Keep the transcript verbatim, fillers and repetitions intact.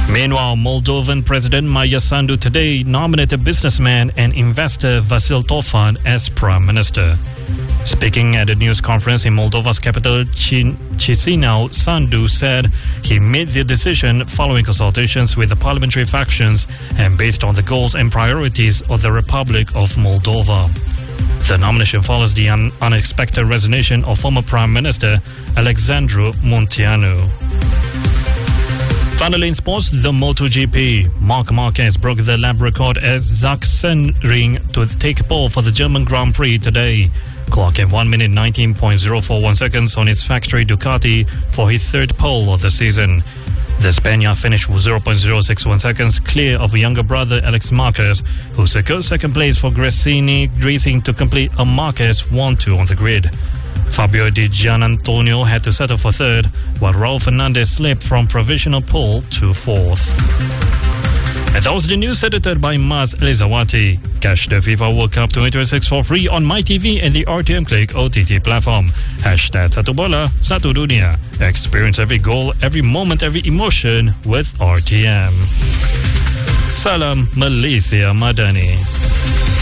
Meanwhile, Moldovan President Maia Sandu today nominated businessman and investor Vasil Tofan as Prime Minister. Speaking at a news conference in Moldova's capital, Chisinau, Sandu said he made the decision following consultations with the parliamentary factions and based on the goals and priorities of the Republic of Moldova. The nomination follows the un- unexpected resignation of former Prime Minister Alexandru Munteanu. Finally in sports, the MotoGP. Marc Marquez broke the lap record as Sachsenring to take pole for the German Grand Prix today, clocking one minute nineteen point zero four one seconds on his factory Ducati for his third pole of the season. The Spaniard finished with zero point zero six one seconds clear of younger brother Alex Marquez, who secured second place for Gresini Racing to complete a Marquez one two on the grid. Fabio Di Gianantonio had to settle for third, while Raul Fernandez slipped from provisional pole to fourth. And that was the news edited by Maz Elizawati. Catch the FIFA World Cup twenty twenty-six for free on MyTV and the R T M Click O T T platform. Hashtag Satu Bola, Satu Dunia. Experience every goal, every moment, every emotion with R T M. Salam Malaysia Madani.